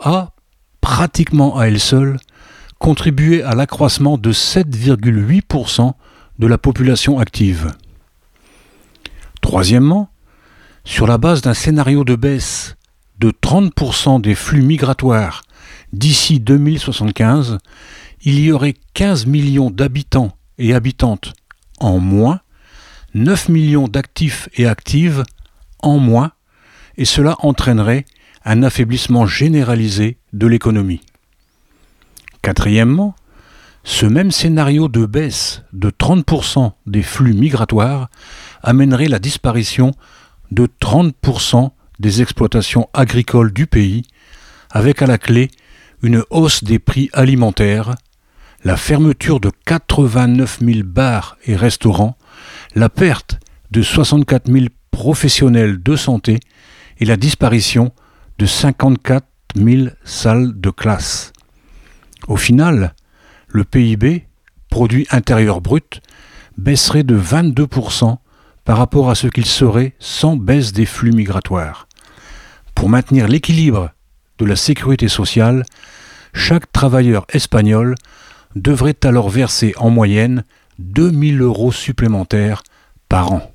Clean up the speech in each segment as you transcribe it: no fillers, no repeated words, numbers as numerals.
a, pratiquement à elle seule, contribué à l'accroissement de 7,8% de la population active. Troisièmement, sur la base d'un scénario de baisse de 30% des flux migratoires d'ici 2075, il y aurait 15 millions d'habitants et habitantes en moins, 9 millions d'actifs et actives en moins, et cela entraînerait un affaiblissement généralisé de l'économie. Quatrièmement, ce même scénario de baisse de 30% des flux migratoires amènerait la disparition de 30% des exploitations agricoles du pays, avec à la clé une hausse des prix alimentaires, la fermeture de 89 000 bars et restaurants, la perte de 64 000 professionnels de santé et la disparition de 54 000 salles de classe. Au final, le PIB, produit intérieur brut, baisserait de 22% par rapport à ce qu'il serait sans baisse des flux migratoires. Pour maintenir l'équilibre de la sécurité sociale, chaque travailleur espagnol devrait alors verser en moyenne 2 000 € supplémentaires par an.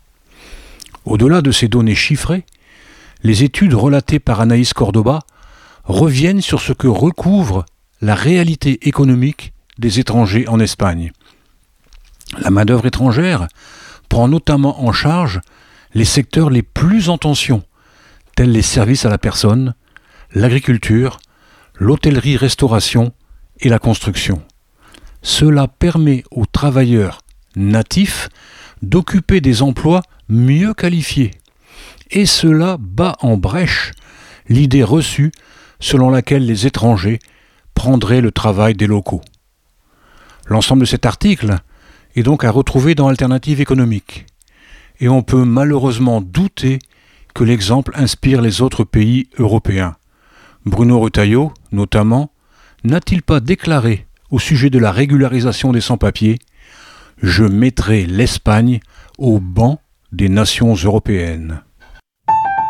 Au-delà de ces données chiffrées, les études relatées par Anaïs Cordoba reviennent sur ce que recouvre la réalité économique des étrangers en Espagne. La main-d'œuvre étrangère prend notamment en charge les secteurs les plus en tension, tels les services à la personne, l'agriculture, l'hôtellerie-restauration et la construction. Cela permet aux travailleurs natifs d'occuper des emplois mieux qualifiés. Et cela bat en brèche l'idée reçue selon laquelle les étrangers prendraient le travail des locaux. L'ensemble de cet article est donc à retrouver dans Alternative économique. Et on peut malheureusement douter que l'exemple inspire les autres pays européens. Bruno Retailleau, notamment, n'a-t-il pas déclaré au sujet de la régularisation des sans-papiers « Je mettrai l'Espagne au banc des nations européennes ».